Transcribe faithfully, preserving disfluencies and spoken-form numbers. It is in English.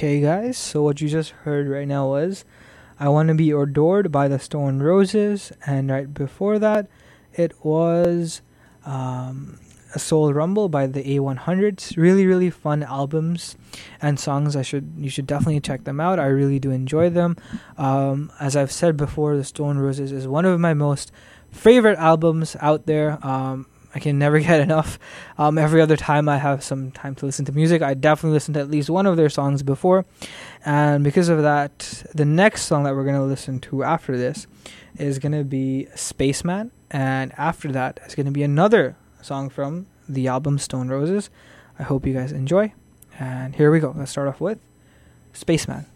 Okay, guys, so what you just heard right now was I Want to Be Adored by the Stone Roses, and right before that, it was um, A Soul Rumble by the A one hundreds. Really, really fun albums and songs. I should You should definitely check them out. I really do enjoy them. Um, as I've said before, the Stone Roses is one of my most favorite albums out there. Um, I can never get enough. Um, every other time I have some time to listen to music, I definitely listen to at least one of their songs before. And because of that, the next song that we're going to listen to after this is going to be Spaceman. And after that is going to be another song from the album Stone Roses. I hope you guys enjoy. And here we go. Let's start off with Spaceman.